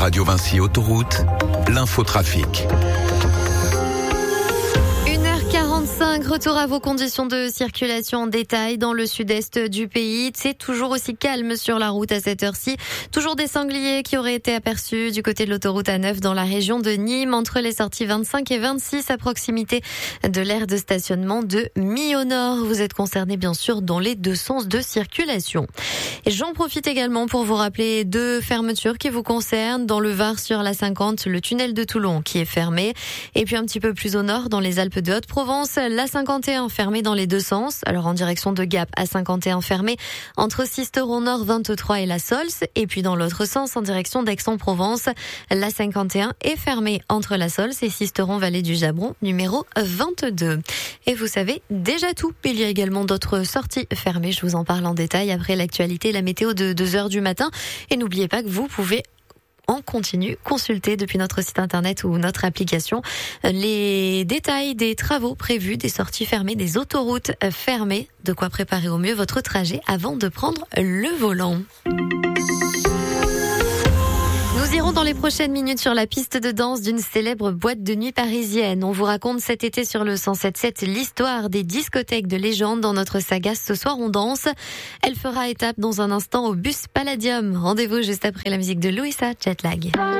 Radio Vinci Autoroute, l'infotrafic. 1h45, retour à vos conditions de circulation en détail dans le sud-est du pays. C'est toujours aussi calme sur la route à cette heure-ci. Toujours des sangliers qui auraient été aperçus du côté de l'autoroute A9 dans la région de Nîmes, entre les sorties 25 et 26 à proximité de l'aire de stationnement de Millau-Nord. Vous êtes concernés bien sûr dans les deux sens de circulation. Et j'en profite également pour vous rappeler deux fermetures qui vous concernent. Dans le Var sur la 50, le tunnel de Toulon qui est fermé. Et puis un petit peu plus au nord, dans les Alpes de Haute-Provence, la 51 fermée dans les deux sens. Alors en direction de Gap, à 51 fermée entre Sisteron Nord 23 et la Sols. Et puis dans l'autre sens, en direction d'Aix-en-Provence, la 51 est fermée entre la Sols et Sisteron Vallée du Jabron, numéro 22. Et vous savez déjà tout. Il y a également d'autres sorties fermées. Je vous en parle en détail après l'actualité et la météo de 2h du matin. Et n'oubliez pas que vous pouvez en continu consulter depuis notre site internet ou notre application les détails des travaux prévus, des sorties fermées, des autoroutes fermées. De quoi préparer au mieux votre trajet avant de prendre le volant. Nous irons dans les prochaines minutes sur la piste de danse d'une célèbre boîte de nuit parisienne. On vous raconte cet été sur le 107.7 l'histoire des discothèques de légende dans notre saga Ce soir on danse. Elle fera étape dans un instant au bus Palladium. Rendez-vous juste après la musique de Louisa, Jetlag.